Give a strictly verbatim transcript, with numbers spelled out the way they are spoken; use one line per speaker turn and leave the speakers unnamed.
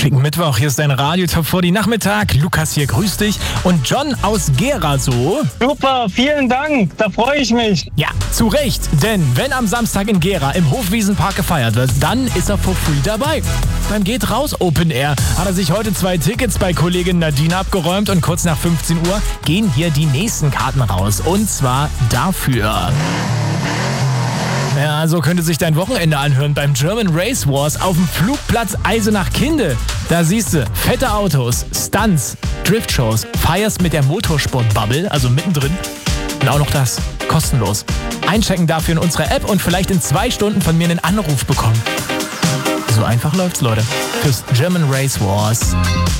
Schicken Mittwoch, hier ist dein Radio-Top für die Nachmittag. Lukas hier, grüß dich. Und John aus Gera so.
Super, vielen Dank, da freue ich mich.
Ja, zu Recht, denn wenn am Samstag in Gera im Hofwiesenpark gefeiert wird, dann ist er for free dabei. Beim Geht Raus Open Air hat er sich heute zwei Tickets bei Kollegin Nadine abgeräumt und kurz nach fünfzehn Uhr gehen hier die nächsten Karten raus. Und zwar dafür. Ja, so könnte sich dein Wochenende anhören beim German Race Wars auf dem Flugplatz Eisenach-Kinde. Da siehst du fette Autos, Stunts, Driftshows, feierst mit der Motorsport-Bubble, also mittendrin. Und auch noch das, kostenlos. Einchecken dafür in unserer App und vielleicht in zwei Stunden von mir einen Anruf bekommen. So einfach läuft's, Leute. Fürs German Race Wars.